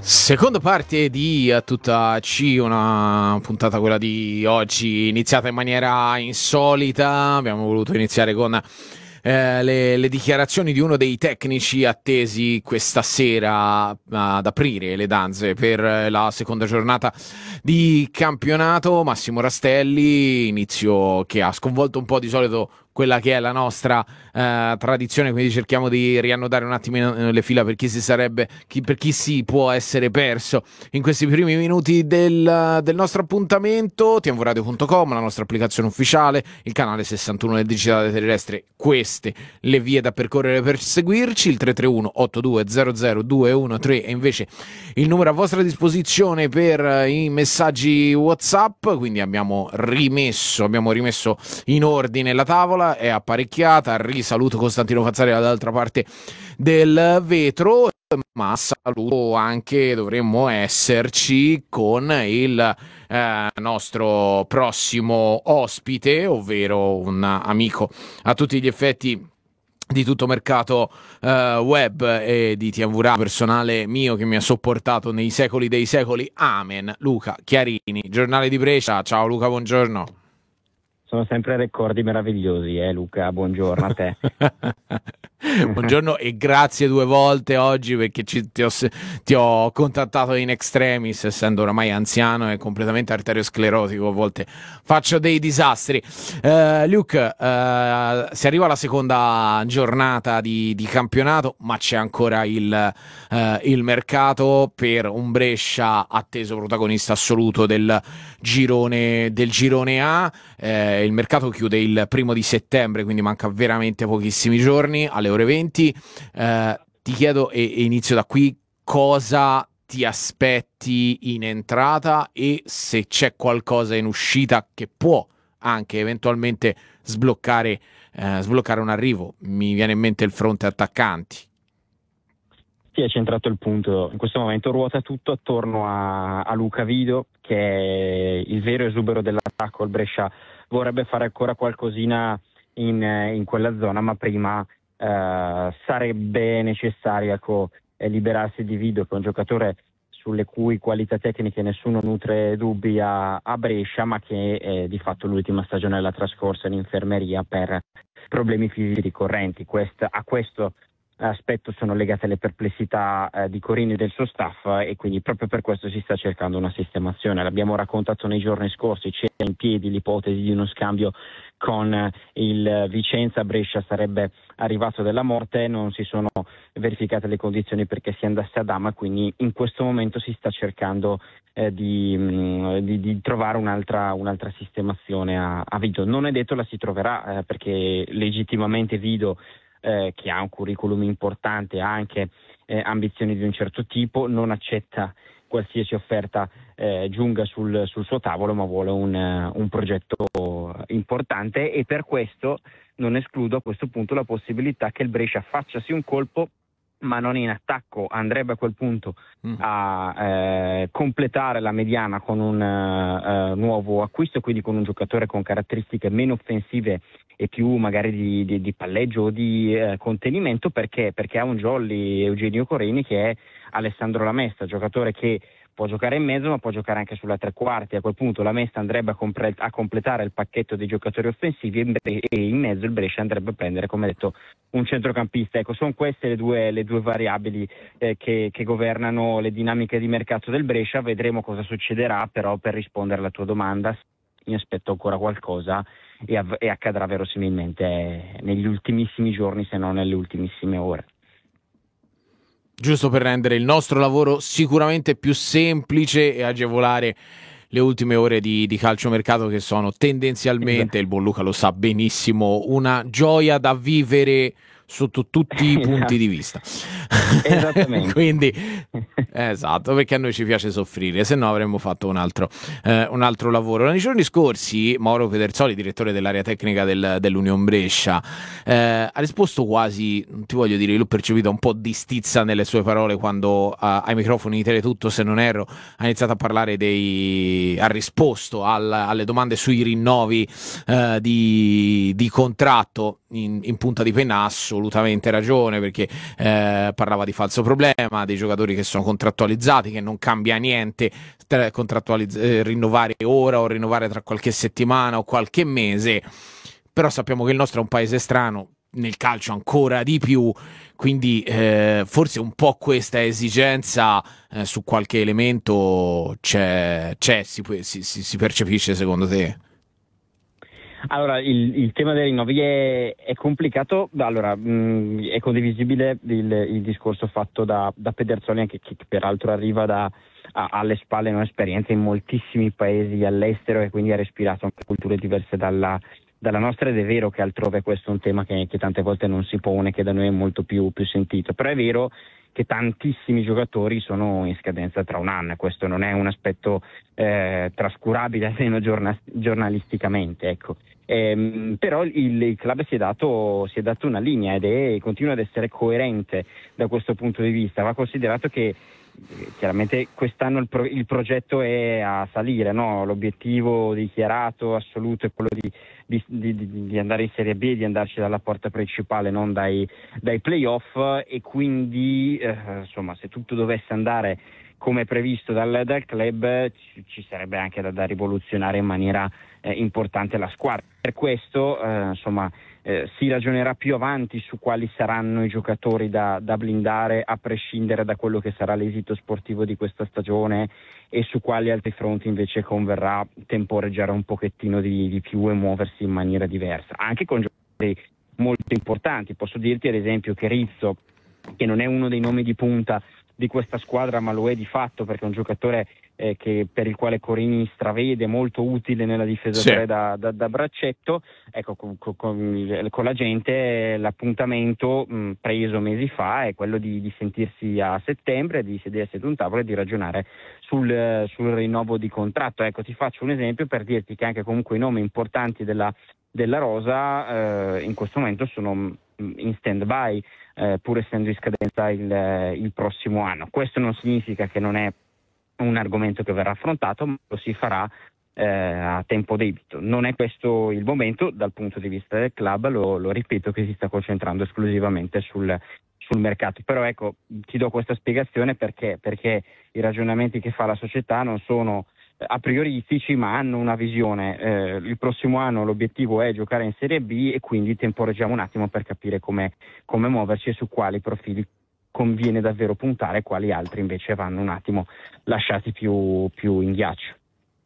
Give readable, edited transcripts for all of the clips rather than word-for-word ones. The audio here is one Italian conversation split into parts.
Seconda parte di A Tutta C, una puntata, quella di oggi, iniziata in maniera insolita. Abbiamo voluto iniziare con le dichiarazioni di uno dei tecnici attesi questa sera ad aprire le danze per la seconda giornata di campionato. Massimo Rastelli, inizio che ha sconvolto un po' di solito quella che è la nostra tradizione, quindi cerchiamo di riannodare un attimo le fila per chi per chi si può essere perso in questi primi minuti del nostro appuntamento. tvradio.com, la nostra applicazione ufficiale, il canale 61 del digitale terrestre, queste le vie da percorrere per seguirci, il 331 8200 213 e invece il numero a vostra disposizione per i messaggi WhatsApp. Quindi abbiamo rimesso in ordine la tavola, è apparecchiata. Risaluto Costantino Fazzarella dall'altra parte del vetro, ma saluto anche, dovremmo esserci con il nostro prossimo ospite, ovvero un amico a tutti gli effetti di tutto mercato web e di TVRA, personale mio che mi ha sopportato nei secoli dei secoli. Amen. Luca Chiarini, Giornale di Brescia. Ciao Luca, buongiorno. Sono sempre ricordi meravigliosi, Luca, buongiorno a te. Buongiorno e grazie 2 volte oggi perché ti ho contattato in extremis, essendo oramai anziano e completamente arteriosclerotico, a volte faccio dei disastri. Luke, si arriva alla seconda giornata di campionato, ma c'è ancora il mercato per un Brescia atteso protagonista assoluto del girone A. Il mercato chiude il 1° settembre, quindi manca veramente pochissimi giorni, alle ore 20. Ti chiedo, e inizio da qui, cosa ti aspetti in entrata e se c'è qualcosa in uscita che può anche eventualmente sbloccare un arrivo. Mi viene in mente il fronte attaccanti. Sì, hai centrato il punto. In questo momento ruota tutto attorno a Luca Vido, che è il vero esubero dell'attacco. Il Brescia vorrebbe fare ancora qualcosina in quella zona, ma prima sarebbe necessario liberarsi di Vido, che è un giocatore sulle cui qualità tecniche nessuno nutre dubbi a Brescia, ma che di fatto l'ultima stagione l'ha trascorsa in infermeria per problemi fisici ricorrenti. A questo aspetto sono legate le perplessità di Corini e del suo staff, e quindi proprio per questo si sta cercando una sistemazione. L'abbiamo raccontato nei giorni scorsi, c'è in piedi l'ipotesi di uno scambio con il Vicenza. Brescia sarebbe arrivato della morte, non si sono verificate le condizioni perché si andasse ad Ama, quindi in questo momento si sta cercando di trovare un'altra sistemazione a Vido. Non è detto la si troverà, perché legittimamente Vido, che ha un curriculum importante, ha anche ambizioni di un certo tipo, non accetta qualsiasi offerta giunga sul suo tavolo, ma vuole un progetto importante, e per questo non escludo a questo punto la possibilità che il Brescia faccia sì un colpo, ma non in attacco. Andrebbe a quel punto a completare la mediana con un nuovo acquisto, quindi con un giocatore con caratteristiche meno offensive e più magari di palleggio o di contenimento, perché ha un jolly Eugenio Corini che è Alessandro Lamesta, giocatore che può giocare in mezzo ma può giocare anche sulla tre quarti. A quel punto Lamesta andrebbe a completare il pacchetto dei giocatori offensivi, e in mezzo il Brescia andrebbe a prendere, come detto, un centrocampista. Ecco, sono queste le due variabili che governano le dinamiche di mercato del Brescia. Vedremo cosa succederà, però per rispondere alla tua domanda mi aspetto ancora qualcosa, e accadrà verosimilmente negli ultimissimi giorni, se non nelle ultimissime ore. Giusto per rendere il nostro lavoro sicuramente più semplice e agevolare le ultime ore di calciomercato, che sono tendenzialmente, il buon Luca lo sa benissimo, una gioia da vivere sotto tutti i punti di vista. Esattamente. Quindi esatto, perché a noi ci piace soffrire, se no avremmo fatto un altro lavoro. Nei giorni scorsi Mauro Pedersoli, direttore dell'area tecnica dell'Union Brescia, ha risposto quasi, non ti voglio dire, l'ho percepito un po' di stizza nelle sue parole quando ai microfoni di Teletutto, se non erro, ha iniziato a parlare ha risposto alle domande sui rinnovi di contratto. in punta di penna ha assolutamente ragione, perché parlava di falso problema, dei giocatori che sono contrattualizzati, che non cambia niente rinnovare ora o rinnovare tra qualche settimana o qualche mese, però sappiamo che il nostro è un paese strano, nel calcio ancora di più, quindi forse un po' questa esigenza su qualche elemento si percepisce, secondo te? Allora, il tema dei rinnovi è complicato. Allora, è condivisibile il discorso fatto da Pedersoli, anche che peraltro arriva alle spalle un'esperienza in moltissimi paesi all'estero e quindi ha respirato anche culture diverse dalla nostra, ed è vero che altrove questo è un tema che tante volte non si pone, che da noi è molto più sentito, però è vero che tantissimi giocatori sono in scadenza tra un anno, e questo non è un aspetto trascurabile, almeno giornalisticamente, ecco. Però il club si è dato una linea ed continua ad essere coerente da questo punto di vista. Va considerato che chiaramente quest'anno il progetto è a salire, no? L'obiettivo dichiarato assoluto è quello di andare in Serie B, di andarci dalla porta principale, non dai playoff, e quindi insomma, se tutto dovesse andare come previsto dal club, ci sarebbe anche da rivoluzionare in maniera importante la squadra. Per questo si ragionerà più avanti su quali saranno i giocatori da blindare, a prescindere da quello che sarà l'esito sportivo di questa stagione, e su quali altri fronti invece converrà temporeggiare un pochettino di più e muoversi in maniera diversa, anche con giocatori molto importanti. Posso dirti ad esempio che Rizzo, che non è uno dei nomi di punta di questa squadra, ma lo è di fatto, perché è un giocatore per il quale Corini stravede, molto utile nella difesa 3 da braccetto. Ecco, con la gente l'appuntamento preso mesi fa è quello di sentirsi a settembre, di sedersi ad un tavolo e di ragionare sul rinnovo di contratto. Ecco, ti faccio un esempio per dirti che anche comunque i nomi importanti della rosa in questo momento sono in stand-by, pur essendo in scadenza il prossimo anno. Questo non significa che non è un argomento che verrà affrontato, ma lo si farà a tempo debito. Non è questo il momento dal punto di vista del club, lo ripeto, che si sta concentrando esclusivamente sul mercato. Però ecco, ti do questa spiegazione perché i ragionamenti che fa la società non sono a prioristici, ma hanno una visione. Il prossimo anno l'obiettivo è giocare in Serie B, e quindi temporeggiamo un attimo per capire come muoverci e su quali profili conviene davvero puntare, quali altri invece vanno un attimo lasciati più in ghiaccio.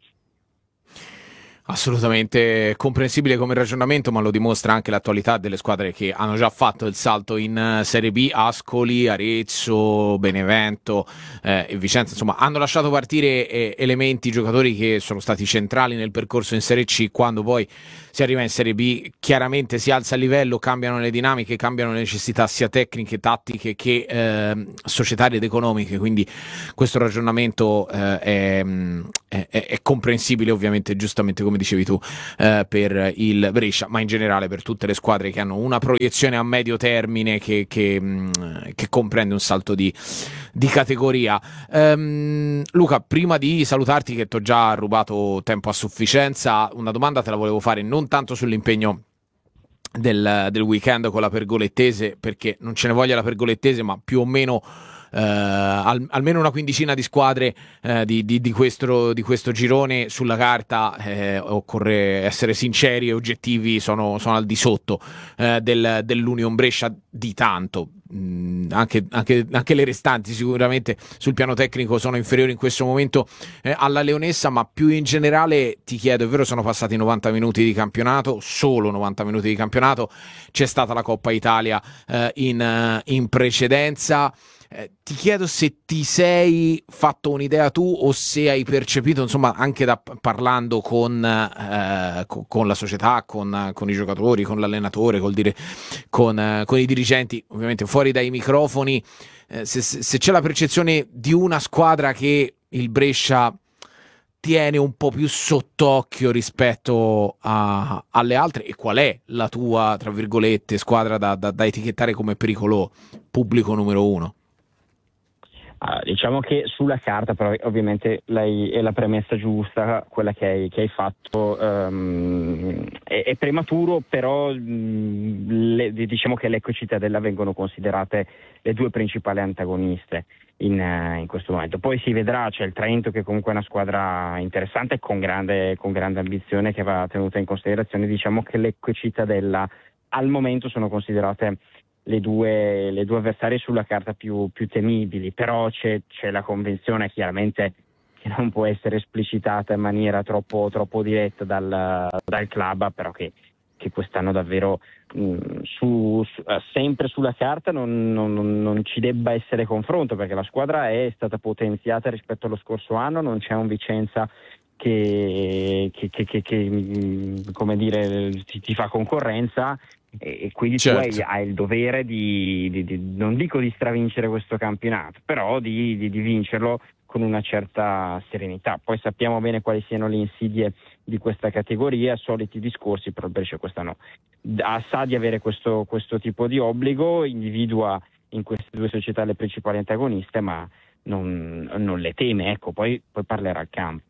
Assolutamente comprensibile come ragionamento, ma lo dimostra anche l'attualità delle squadre che hanno già fatto il salto in Serie B: Ascoli, Arezzo, Benevento e Vicenza. Insomma, hanno lasciato partire elementi, giocatori che sono stati centrali nel percorso in Serie C. Quando poi si arriva in Serie B, chiaramente si alza il livello, cambiano le dinamiche, cambiano le necessità sia tecniche, tattiche che societarie ed economiche. Quindi questo ragionamento è comprensibile, ovviamente, giustamente come dicevi tu, per il Brescia, ma in generale per tutte le squadre che hanno una proiezione a medio termine che comprende un salto di categoria. Luca, prima di salutarti, che ti ho già rubato tempo a sufficienza, una domanda te la volevo fare, non tanto sull'impegno del weekend con la Pergolettese, perché non ce ne voglia la Pergolettese, ma più o meno almeno una quindicina di squadre di questo girone sulla carta, occorre essere sinceri e oggettivi, sono al di sotto dell'Union Brescia di tanto. Anche le restanti sicuramente sul piano tecnico sono inferiori in questo momento alla Leonessa, ma più in generale ti chiedo: è vero, sono passati 90 minuti di campionato, solo 90 minuti di campionato, c'è stata la Coppa Italia in precedenza. Ti chiedo se ti sei fatto un'idea tu, o se hai percepito, insomma, anche parlando con la società, con i giocatori, con l'allenatore, con i dirigenti, ovviamente fuori dai microfoni, se c'è la percezione di una squadra che il Brescia tiene un po' più sott'occhio rispetto alle altre, e qual è la tua, tra virgolette, squadra da etichettare come pericolo pubblico numero uno? Diciamo che sulla carta, però ovviamente è la premessa giusta, quella che hai fatto, è prematuro, però diciamo che Lecco e Cittadella vengono considerate le due principali antagoniste in questo momento. Poi si vedrà, c'è il Trento che comunque è una squadra interessante con grande ambizione che va tenuta in considerazione. Diciamo che Lecco e Cittadella al momento sono considerate le due avversarie sulla carta più temibili, però c'è la convenzione chiaramente che non può essere esplicitata in maniera troppo diretta dal club, però che quest'anno davvero sempre sulla carta non ci debba essere confronto, perché la squadra è stata potenziata rispetto allo scorso anno, non c'è un Vicenza che come dire ti fa concorrenza, e quindi Certo. tu hai il dovere non dico di stravincere questo campionato, però di vincerlo con una certa serenità. Poi sappiamo bene quali siano le insidie di questa categoria, soliti discorsi, però il Brescia quest'anno sa di avere questo tipo di obbligo, individua in queste due società le principali antagoniste, ma non le teme, ecco, poi parlerà al campo.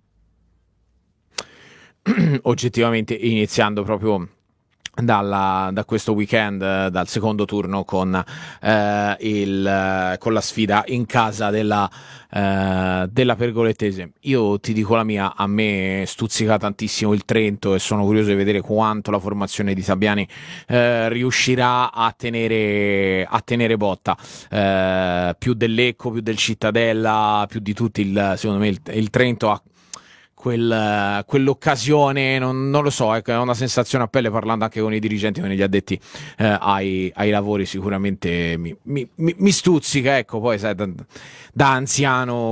Oggettivamente, iniziando proprio da questo weekend, dal secondo turno con la sfida in casa della Pergolettese. Io ti dico la mia, a me stuzzica tantissimo il Trento e sono curioso di vedere quanto la formazione di Sabbiani riuscirà a tenere botta, più del Lecco, più del Cittadella, più di tutti. Secondo me il Trento ha quell'occasione, non lo so, è una sensazione a pelle, parlando anche con i dirigenti, con gli addetti ai lavori. Sicuramente mi stuzzica, ecco. Poi sai, da anziano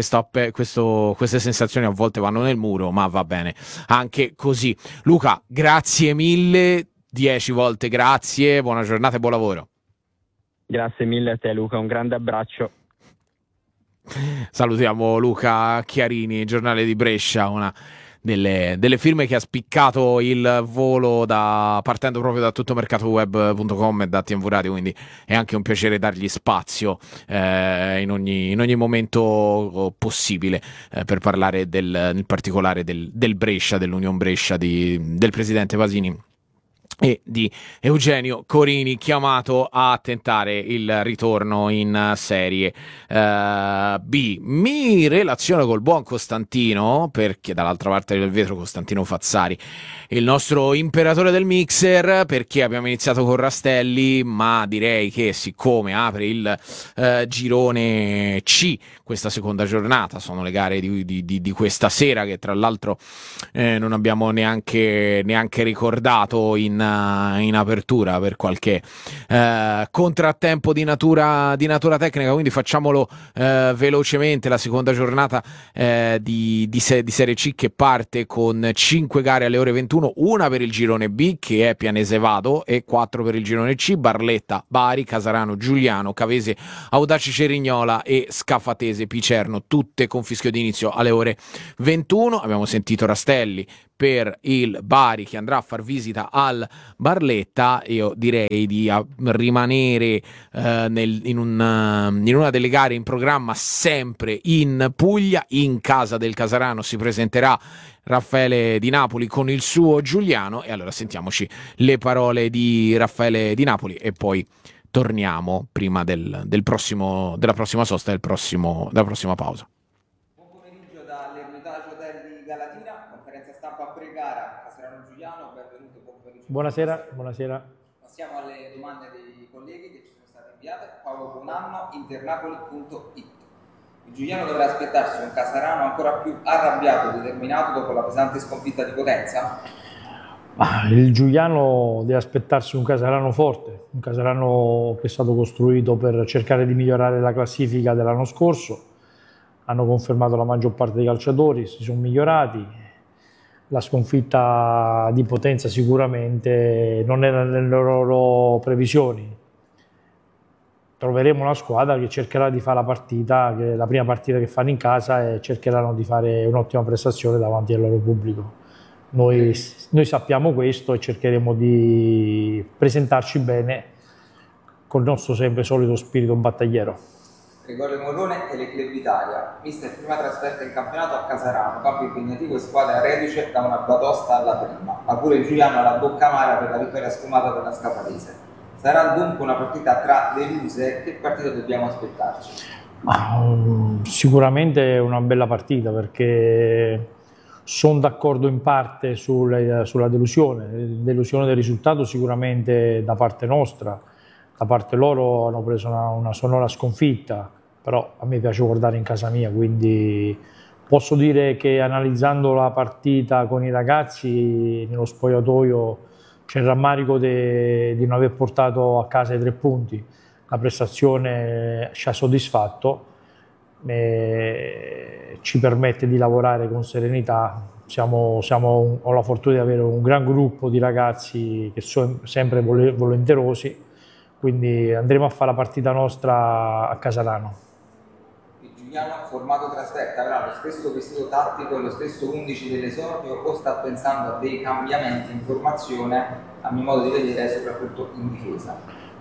queste sensazioni a volte vanno nel muro, ma va bene anche così. Luca, grazie mille, 10 volte grazie, buona giornata e buon lavoro. Grazie mille a te Luca, un grande abbraccio. Salutiamo Luca Chiarini, giornale di Brescia, una delle firme che ha spiccato il volo partendo proprio da tuttomercatoweb.com e da TMV Radio, quindi è anche un piacere dargli spazio in ogni momento possibile per parlare in particolare del Brescia, dell'Union Brescia, del presidente Pasini e di Eugenio Corini, chiamato a tentare il ritorno in Serie B. Mi relaziono col buon Costantino, perché dall'altra parte del vetro Costantino Fazzari, il nostro imperatore del mixer, perché abbiamo iniziato con Rastelli, ma direi che siccome apre il girone C questa seconda giornata, sono le gare di questa sera, che tra l'altro non abbiamo neanche ricordato in apertura per qualche contrattempo di natura tecnica, quindi facciamolo velocemente. La seconda giornata di Serie C, che parte con 5 gare alle ore 21, una per il girone B che è Pianese Vado e 4 per il girone C, Barletta, Bari, Casarano, Giuliano, Cavese, Audaci Cerignola e Scafatese Picerno, tutte con fischio d'inizio alle ore 21. Abbiamo sentito Rastelli per il Bari, che andrà a far visita al Barletta. Io direi di rimanere in una delle gare in programma sempre in Puglia. In casa del Casarano si presenterà Raffaele Di Napoli con il suo Giuliano, e allora sentiamoci le parole di Raffaele Di Napoli e poi torniamo prima della prossima sosta, della prossima pausa. Buon pomeriggio dall'Ermitage Hotel di Galatina, conferenza stampa pre-gara Casarano Giuliano, benvenuto, buon pomeriggio. Buonasera. Passiamo alle domande dei colleghi che ci sono state inviate. Paolo Bonanno, internapoli.it. Il Giuliano dovrà aspettarsi un Casarano ancora più arrabbiato e determinato dopo la pesante sconfitta di Potenza? Il Giuliano deve aspettarsi un Casarano forte, un Casarano che è stato costruito per cercare di migliorare la classifica dell'anno scorso. Hanno confermato la maggior parte dei calciatori, si sono migliorati. La sconfitta di Potenza sicuramente non era nelle loro previsioni. Troveremo una squadra che cercherà di fare la prima partita che fanno in casa, e cercheranno di fare un'ottima prestazione davanti al loro pubblico. Noi sappiamo questo e cercheremo di presentarci bene con il nostro sempre solito spirito battagliero. Gregorio Morrone, Teleclub Italia. Mister, prima trasferta in campionato a Casarano, campo impegnativo e squadra reduce da una batosta alla prima, ma pure Giuliano ha la bocca amara per la vittoria sfumata della Scapatese. Sarà dunque una partita tra deluse, che partita dobbiamo aspettarci? Sicuramente è una bella partita, perché sono d'accordo in parte sulla delusione del risultato, sicuramente da parte nostra. Da parte loro hanno preso una sonora sconfitta, però a me piace guardare in casa mia, quindi posso dire che analizzando la partita con i ragazzi nello spogliatoio c'è il rammarico di non aver portato a casa i 3 punti. La prestazione ci ha soddisfatto, ci permette di lavorare con serenità. Ho la fortuna di avere un gran gruppo di ragazzi che sono sempre volenterosi, quindi andremo a fare la partita nostra a Casarano. Il Giuliano, formato trasferta, avrà lo stesso vestito tattico e lo stesso 11 dell'esordio o sta pensando a dei cambiamenti in formazione, a mio modo di vedere, soprattutto in difesa?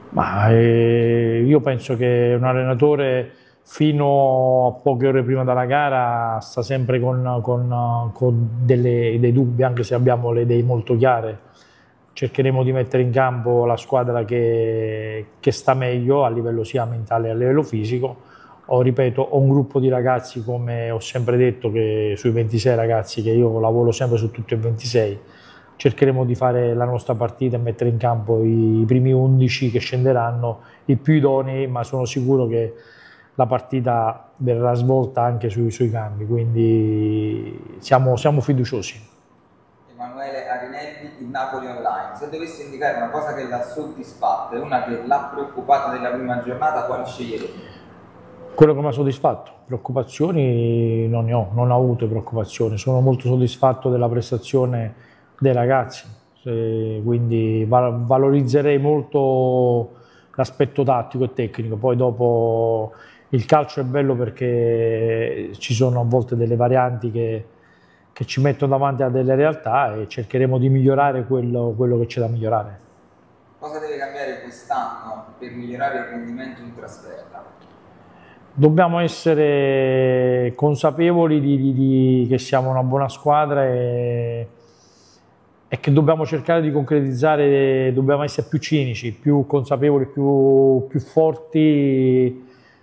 Io penso che un allenatore fino a poche ore prima della gara sta sempre con dei dubbi, anche se abbiamo le idee molto chiare. Cercheremo di mettere in campo la squadra che sta meglio a livello sia mentale che a livello fisico. Ripeto, ho un gruppo di ragazzi, come ho sempre detto, che sui 26 ragazzi, che io lavoro sempre su tutti e 26, cercheremo di fare la nostra partita e mettere in campo i primi 11 che scenderanno, i più idonei, ma sono sicuro che la partita verrà svolta anche sui cambi, quindi siamo fiduciosi. Emanuele Arinelli, il Napoli Online. Se dovessi indicare una cosa che l'ha soddisfatta e una che l'ha preoccupata della prima giornata, quale sceglierete? Quello che mi ha soddisfatto, preoccupazioni non ne ho, non ho avuto preoccupazioni, sono molto soddisfatto della prestazione dei ragazzi, quindi valorizzerei molto l'aspetto tattico e tecnico. Poi dopo il calcio è bello perché ci sono a volte delle varianti che ci mettono davanti a delle realtà e cercheremo di migliorare quello che c'è da migliorare. Cosa deve cambiare quest'anno per migliorare il rendimento in trasferta? Dobbiamo essere consapevoli che siamo una buona squadra e che dobbiamo cercare di concretizzare, dobbiamo essere più cinici, più consapevoli, più forti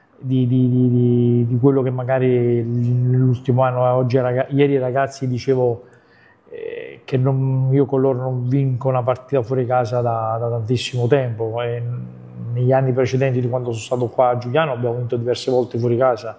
di quello che magari l'ultimo anno. Ieri ai ragazzi dicevo che io con loro non vinco una partita fuori casa da tantissimo tempo. Negli anni precedenti, di quando sono stato qua a Giuliano, abbiamo vinto diverse volte fuori casa.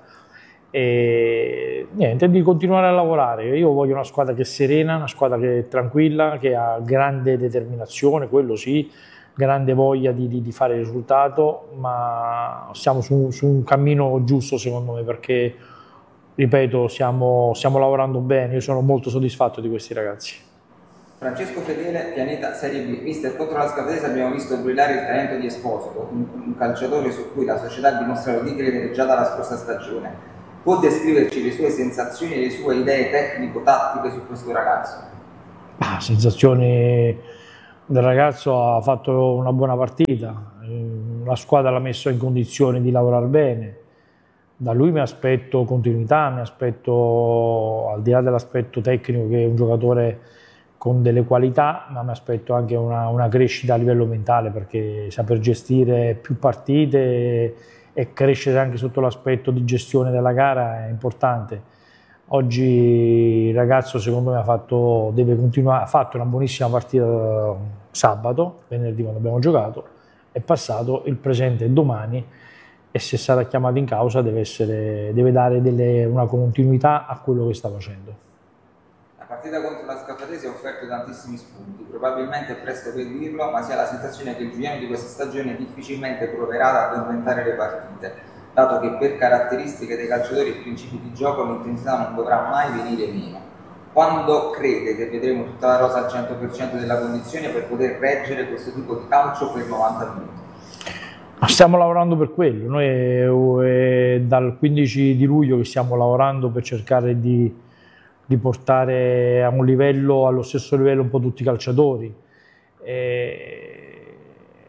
E niente, di continuare a lavorare. Io voglio una squadra che è serena, una squadra che è tranquilla, che ha grande determinazione, quello sì, grande voglia di fare il risultato, ma siamo su un cammino giusto secondo me, perché, ripeto, stiamo lavorando bene. Io sono molto soddisfatto di questi ragazzi. Francesco Fedele, Pianeta Serie B. Mister, contro la Scapatese abbiamo visto brillare il talento di Esposito, un calciatore su cui la società ha dimostrato di credere già dalla scorsa stagione. Può descriverci le sue sensazioni e le sue idee tecnico-tattiche su questo ragazzo? Sensazioni del ragazzo: ha fatto una buona partita, la squadra l'ha messo in condizioni di lavorare bene. Da lui mi aspetto continuità, mi aspetto, al di là dell'aspetto tecnico, che è un giocatore con delle qualità, ma mi aspetto anche una crescita a livello mentale, perché saper gestire più partite e crescere anche sotto l'aspetto di gestione della gara è importante. Oggi il ragazzo secondo me ha fatto una buonissima partita sabato, venerdì quando abbiamo giocato, è passato, il presente è domani e se sarà chiamato in causa deve dare una continuità a quello che sta facendo. La partita contro la Scapatese ha offerto tantissimi spunti, probabilmente è presto per dirlo, ma si ha la sensazione che il Giuliano di questa stagione difficilmente proverà ad addormentare le partite, dato che per caratteristiche dei calciatori e principi di gioco l'intensità non dovrà mai venire meno. Quando crede che vedremo tutta la rosa al 100% della condizione per poter reggere questo tipo di calcio per 90 minuti? Stiamo lavorando per quello, noi è dal 15 di luglio che stiamo lavorando per cercare di portare allo stesso livello un po' tutti i calciatori.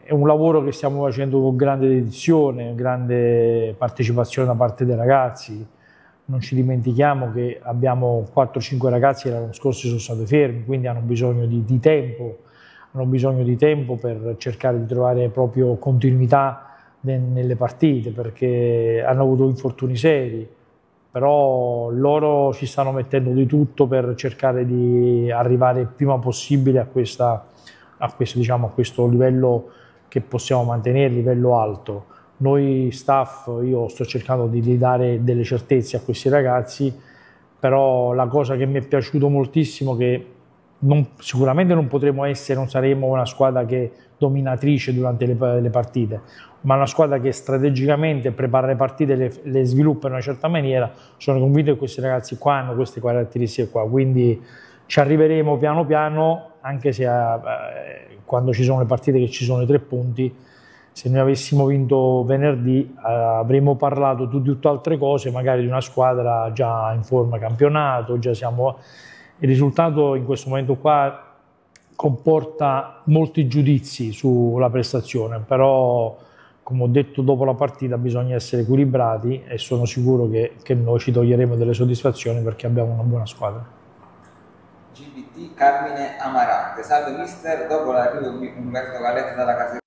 è un lavoro che stiamo facendo con grande dedizione, grande partecipazione da parte dei ragazzi. Non ci dimentichiamo che abbiamo 4-5 ragazzi che l'anno scorso sono stati fermi, quindi hanno bisogno di tempo, per cercare di trovare proprio continuità nelle partite, perché hanno avuto infortuni seri, però loro ci stanno mettendo di tutto per cercare di arrivare il prima possibile a questo livello che possiamo mantenere, livello alto. Noi staff, io sto cercando di dare delle certezze a questi ragazzi, però la cosa che mi è piaciuto moltissimo è che sicuramente non saremo una squadra che dominatrice durante le partite, ma una squadra che strategicamente prepara le partite, le sviluppa in una certa maniera. Sono convinto che questi ragazzi qua hanno queste caratteristiche qua, quindi ci arriveremo piano piano, anche se quando ci sono le partite che ci sono i 3 punti, se noi avessimo vinto venerdì avremmo parlato di tutt'altre cose, magari di una squadra già in forma campionato, il risultato in questo momento qua comporta molti giudizi sulla prestazione, però come ho detto dopo la partita bisogna essere equilibrati e sono sicuro che noi ci toglieremo delle soddisfazioni perché abbiamo una buona squadra. GBT Carmine Amarante: salve mister, dopo l'arrivo di Umberto Galletti dalla Casertana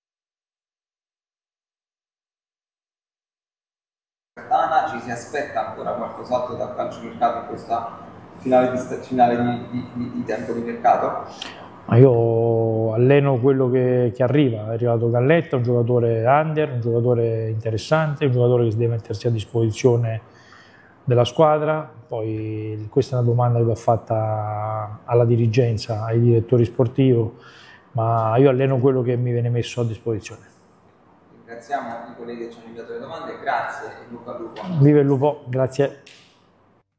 ci si aspetta ancora qualcos'altro dal calciomercato in questa finale di tempo di mercato? Ma io alleno quello che arriva. È arrivato Galletta, un giocatore under, un giocatore interessante, un giocatore che deve mettersi a disposizione della squadra. Poi questa è una domanda che va fatta alla dirigenza, ai direttori sportivi, ma io alleno quello che mi viene messo a disposizione. Ringraziamo i colleghi che ci hanno inviato le domande, grazie e Luca Lupo. Viva il lupo, grazie.